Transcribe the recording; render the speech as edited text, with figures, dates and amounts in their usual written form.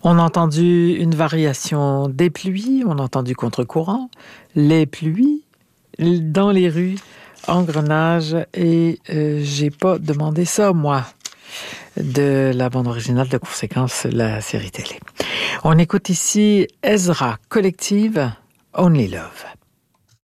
On a entendu une variation des pluies, on a entendu contre-courant, les pluies, dans les rues, engrenages, et j'ai pas demandé ça, moi, de la bande originale de Conséquence, la série télé. On écoute ici Ezra Collective, Only Love.